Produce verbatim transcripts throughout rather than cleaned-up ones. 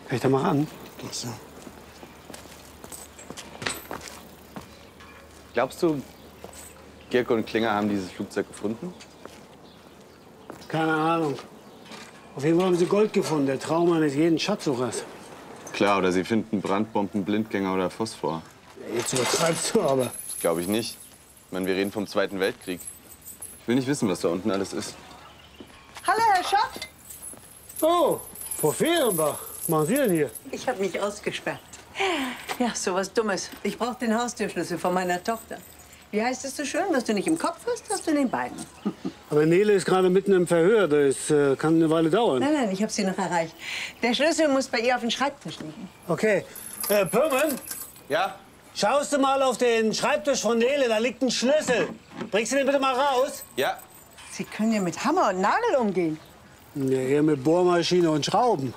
Kann ich da mal ran? Ach so. Glaubst du, Gierke und Klinger haben dieses Flugzeug gefunden? Keine Ahnung. Auf jeden Fall haben sie Gold gefunden, der Traum eines jeden Schatzsuchers. Klar, oder sie finden Brandbomben, Blindgänger oder Phosphor. Jetzt übertreibst du aber. Glaube ich nicht. Ich meine, wir reden vom Zweiten Weltkrieg. Ich will nicht wissen, was da unten alles ist. Hallo, Herr Schott. Oh, Frau Fehrenbach, was machen Sie denn hier? Ich habe mich ausgesperrt. Ja, so was Dummes. Ich brauche den Haustürschlüssel von meiner Tochter. Wie heißt es so schön? Was du nicht im Kopf hast, hast du in den Beinen. Aber Nele ist gerade mitten im Verhör. Das äh, kann eine Weile dauern. Nein, nein, ich habe sie noch erreicht. Der Schlüssel muss bei ihr auf dem Schreibtisch liegen. Okay. Äh, Pürmen, Ja? schaust du mal auf den Schreibtisch von Nele, da liegt ein Schlüssel. Bringst du den bitte mal raus? Ja. Sie können ja mit Hammer und Nagel umgehen. Ja, eher mit Bohrmaschine und Schrauben.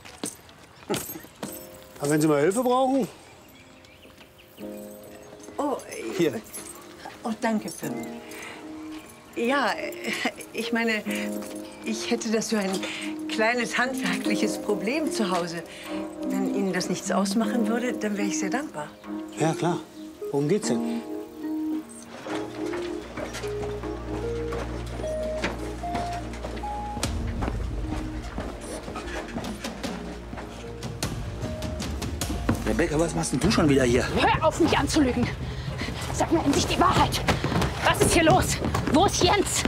Aber wenn Sie mal Hilfe brauchen? Oh, Hier. Oh, danke, Pim. Ja, ich meine, ich hätte das für ein kleines handwerkliches Problem zu Hause. Wenn Ihnen das nichts ausmachen würde, dann wäre ich sehr dankbar. Ja, klar. Worum geht's denn? Rebecca, was machst denn du schon wieder hier? Hör auf, mich anzulügen. Sag mir endlich die Wahrheit. Was ist hier los? Wo ist Jens?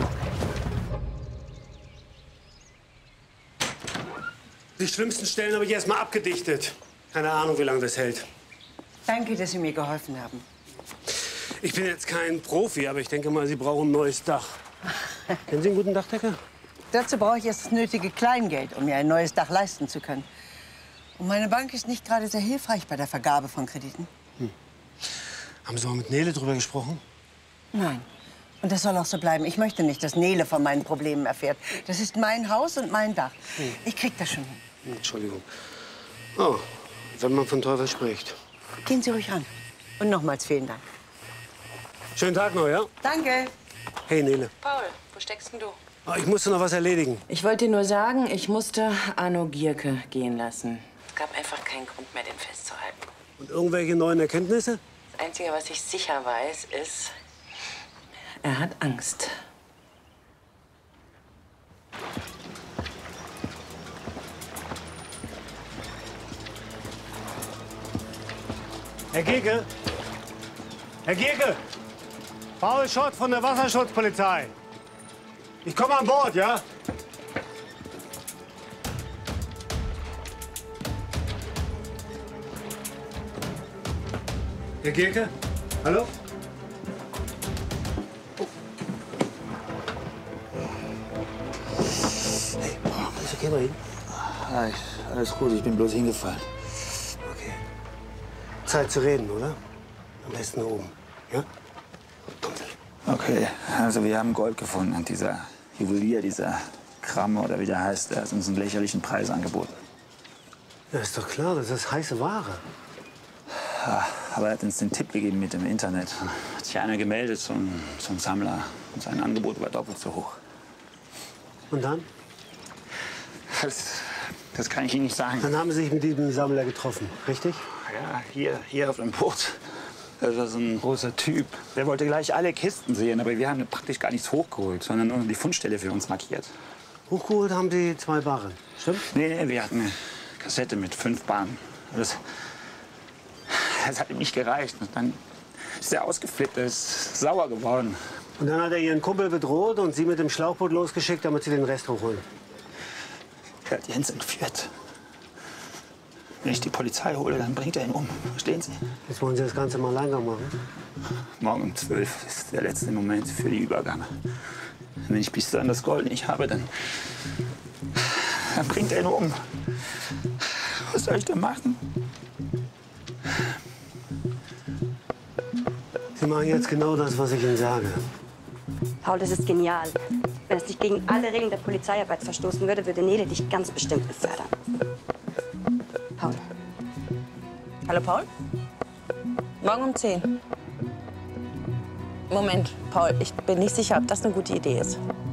Die schlimmsten Stellen habe ich erst mal abgedichtet. Keine Ahnung, wie lange das hält. Danke, dass Sie mir geholfen haben. Ich bin jetzt kein Profi, aber ich denke mal, Sie brauchen ein neues Dach. Kennen Sie einen guten Dachdecker? Dazu brauche ich erst das nötige Kleingeld, um mir ein neues Dach leisten zu können. Und meine Bank ist nicht gerade sehr hilfreich bei der Vergabe von Krediten. Hm. Haben Sie mal mit Nele drüber gesprochen? Nein. Und das soll auch so bleiben. Ich möchte nicht, dass Nele von meinen Problemen erfährt. Das ist mein Haus und mein Dach. Hm. Ich krieg das schon hin. Hm, Entschuldigung. Oh, wenn man von Teufel spricht. Gehen Sie ruhig ran. Und nochmals vielen Dank. Schönen Tag noch, ja? Danke. Hey, Nele. Paul, wo steckst denn du? Oh, ich musste noch was erledigen. Ich wollte dir nur sagen, ich musste Arno Gierke gehen lassen. Es gab einfach keinen Grund mehr, den festzuhalten. Und irgendwelche neuen Erkenntnisse? Das Einzige, was ich sicher weiß, ist, er hat Angst. Herr Gierke? Herr Gierke! Paul Schott von der Wasserschutzpolizei. Ich komme an Bord, ja? Herr Gierke? Hallo? Oh. Hey, ist okay bei Ihnen? Ja, ich, alles gut, ich bin bloß hingefallen. Okay. Zeit zu reden, oder? Am besten oben, ja? Kommen Sie. Okay, also wir haben Gold gefunden und dieser Juwelier, dieser Kramme oder wie der heißt, der hat uns einen lächerlichen Preis angeboten. Ja, ist doch klar, das ist heiße Ware. Ja, aber er hat uns den Tipp gegeben mit dem Internet. Hat sich einer gemeldet zum, zum Sammler und sein Angebot war doppelt so hoch. Und dann? Das, das kann ich Ihnen nicht sagen. Dann haben Sie sich mit diesem Sammler getroffen, richtig? Ja, hier, hier auf dem Boot. Das war so ein großer Typ. Der wollte gleich alle Kisten sehen, aber wir haben praktisch gar nichts hochgeholt, sondern nur die Fundstelle für uns markiert. Hochgeholt haben Sie zwei Barren, stimmt? Nee, nee, wir hatten eine Kassette mit fünf Bahnen. Das, das hat ihm nicht gereicht. Und dann ist er ausgeflippt, er ist sauer geworden. Und dann hat er Ihren Kumpel bedroht und Sie mit dem Schlauchboot losgeschickt, damit Sie den Rest hochholen. Er hat Jens entführt. Wenn ich die Polizei hole, dann bringt er ihn um. Verstehen Sie? Jetzt wollen Sie das Ganze mal alleine machen? Morgen um zwölf ist der letzte Moment für die Übergabe. Wenn ich bis dann das Gold nicht habe, dann, dann bringt er ihn um. Was soll ich denn machen? Sie machen jetzt genau das, was ich Ihnen sage. Paul, das ist genial. Wenn es dich gegen alle Regeln der Polizeiarbeit verstoßen würde, würde Nele dich ganz bestimmt befördern. Paul. Hallo, Paul? Morgen um zehn. Moment, Paul, ich bin nicht sicher, ob das eine gute Idee ist.